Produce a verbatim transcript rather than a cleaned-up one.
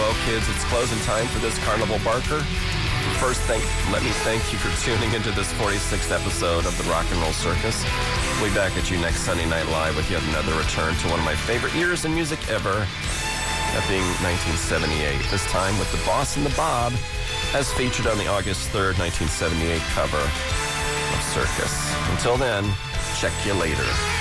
Well, kids, it's closing time for this Carnival Barker. First, thank, let me thank you for tuning into this forty-sixth episode of the Rock and Roll Circus. We'll be back at you next Sunday Night Live with yet another return to one of my favorite years in music ever, that being nineteen seventy-eight. This time with the Boss and the Bob, as featured on the August third, nineteen seventy-eight cover of Circus. Until then, check you later.